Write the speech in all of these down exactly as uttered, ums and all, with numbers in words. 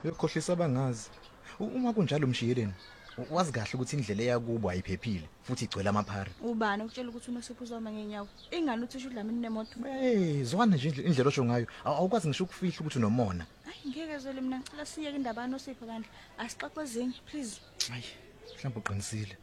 Uyokhohlisa abangazi. Uma kunjalo mshiyeleni, wazi kahle ukuthi indlela eyakubo ayiphephile futhi igcwele amaphara. Ubani ukutshela ukuthi uNosipho uzoma ngenyawo? Ingani uthisha udlamini nemoto? Hey, zwana nje indlela osho ngayo. Awukwazi ngisho ukufihla ukuthi unomona. Hayi ngeke zwele mina ngicela siye indaba kaNosipho bandla. Asixoxe ezinye, please. Hayi, mhlawumbe uqinisile.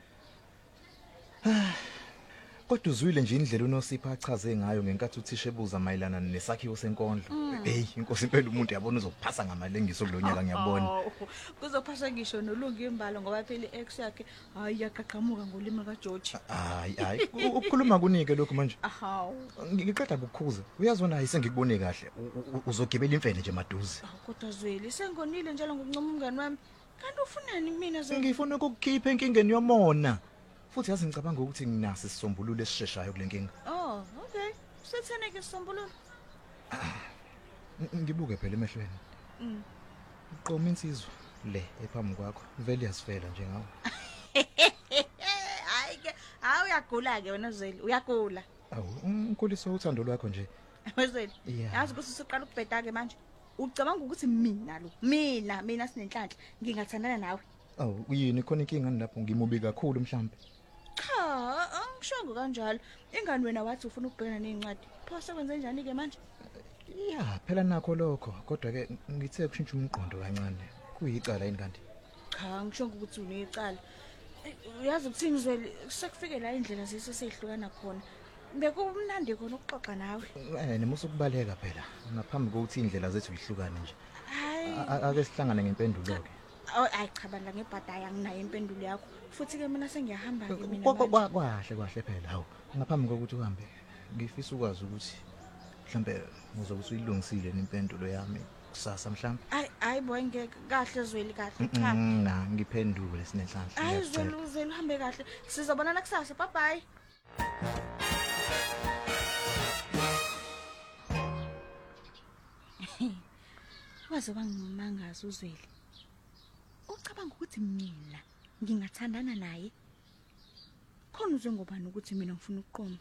Kodwa uzwile nje indlela uNosipho achaze ngayo ngenkathi uthisha ebuza mayelana nesakhiwo senkondlo. Hey, inkosi impela umuntu yabona uzophasa ngamalengiso kulonyaka ngiyabona. Kuzophasa ngisho nolunga imbalo ngoba phela ex yakhe hayi yaqhaqhamuka ngolimi kaGeorge. Hayi hayi, ukukhuluma kunike lokho manje. Ahawu. Ngiqeda ukukhuza. Uyazona hayi sengikubone kahle. Uzogibela imfene nje maduze. Kodwa zweli sengonile njalo ngokuncoma umngani wami. Kanti ufunani mina ze? Ngifuna ukukhipha enkingeni yomona. Futhi yazi ngicabanga ukuthi nginasi isisombululo esisheshayo kule nkinga. Oh, okay. Sethene ke isisombululo. Ngibuke phela emehlweni. Mm. Uqoma insizwa le ephambi kwakho. Vele yasifela nje ngawo. Hayi ke, hawu uyagula ke wena Zweli, uyagula. Awu, unkuliso uthando lwakho nje. Wezeli. Yazi ukuthi usiqala ukubheda ke manje. Ucabanga ukuthi mina lo, mina, mina sinenhlanhla, ngingathandana nawe. Awu, uyini khona inkinga lapho ngimubi kakhulu mhlambe. Cha, angishongo kanjalo. Ingani wena wathi ufuna ukubhekana nezincwadi. Pho sekwenze njani ke manje? Ya, phela nakho lokho, kodwa ke ngithe kushintsha umqondo kancane. Kuyicala yini kanti? Cha, ngishongo ukuthi unecala. Uyazi ukuthini Zweli, sekufike la indlela zise seyihlukana khona. Bekumnandi khona ukuxoxa nawe. Eh, nemusa ukubaleka phela. Ngaphambi kokuthi indlela zethu zihlukane nje. Hayi. Ake sihlangane ngempendulo ke. Oh, ayi cha bandla ngebhadaya nginayo impendulo yakho. Futhi ke mina sengiyahamba ke mina. Kwahle kwahle phela hawo. Ngaphambi kokuthi uhambe, ngifisa ukwazi ukuthi mhlambe uzobe usuyilungisile impendulo yami kusasa mhlambe. Hayi hayi boy ngeke kahle Zweli kahle cha. Na ngiphendule sinenhlanhla. Hayi Zweli uzeli uhambe kahle. Sizobonana kusasa. Bye bye. Waze wangimangaza uZweli. Ucabanga ukuthi mina ngingathandana naye? Khona uzwe ngobani ukuthi mina ngifuna ukuqoma?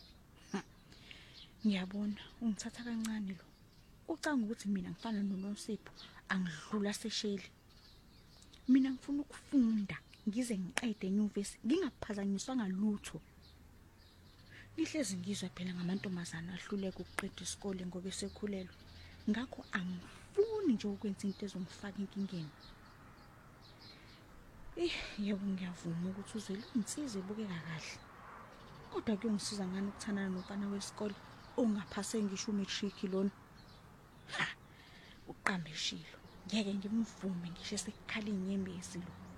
Ngiyabona ungithatha kancane lo. Ucanga ukuthi mina ngifana noNosipho angidlula sesheli. Mina ngifuna ukufunda ngize ngiqede enyuvesi ngingaphazanyiswa ngalutho. Ngihlezi ngizwa phela ngamantombazana ahluleka ukuqeda isikole ngoba esekhulelwe. Ngakho angifuni nje ukwenza into ezongifaka inkingeni. Eh, yebo ngiyavuma ukuthi uzwele insizwe ibukeka kahle. Kodwa kuyongisiza ngani ukuthandana nomfana wesikole ongaphase ngisho umatric lona? Ha. Uqambeshilo. Ngeke ngimvume ngisho sekukhala inyembezi lo.